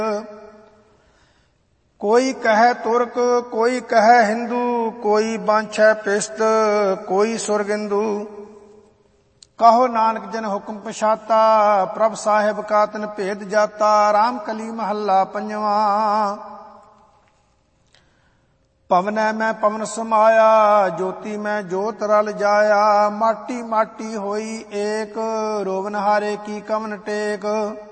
ਕੋਈ ਕਹੈ ਤੁਰਕ ਕੋਈ ਕਹੈ ਹਿੰਦੂ, ਕੋਈ ਬਾਂਛੈ ਪਿਸਤ ਕੋਈ ਸੁਰਗਿੰਦੂ। ਕਹੋ ਨਾਨਕ ਜਨ ਹੁਕਮ ਪਛਾਤਾ, ਪ੍ਰਭ ਸਾਹਿਬ ਕਾ ਤਿਨ ਭੇਦ ਜਾਤਾ। ਰਾਮ ਕਲੀ ਮਹੱਲਾ ਪੰਜਵਾਂ। ਪਵਨੈ ਮੈਂ ਪਵਨ ਸਮਾਇਆ, ਜੋਤੀ ਮੈਂ ਜੋਤ ਰਲ ਜਾਇਆ। ਮਾਟੀ ਮਾਟੀ ਹੋਈ ਏਕ, ਰੋਵਨ ਹਾਰੇ ਕੀ ਕਵਨ ਟੇਕ।